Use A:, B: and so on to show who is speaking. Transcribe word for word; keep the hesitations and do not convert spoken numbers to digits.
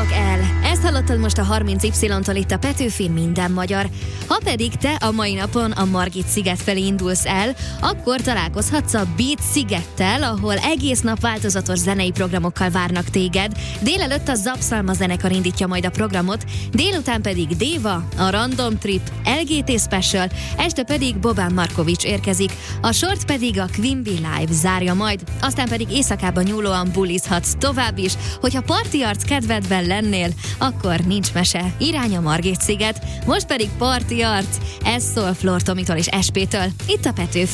A: indulok el. Ezt hallottad most a harminc Y-tól itt a Petőfin Minden Magyar. Ha pedig te a mai napon a Margit sziget felé indulsz el, akkor találkozhatsz a Beat szigettel, ahol egész nap változatos zenei programokkal várnak téged. Délelőtt a Zapszalma zenekar indítja majd a programot, délután pedig Déva, a Random Trip, el gé té Special, este pedig Bobán Markovics érkezik, a sort pedig a Quimby Live zárja majd, aztán pedig éjszakában nyúlóan bulizhatsz tovább is. Hogyha parti arc kedvedben lennél, akkor nincs mese, irány a Margit sziget, most pedig parti arc, ez szól Flor Tomitól és es pé-től, itt a Petőfin.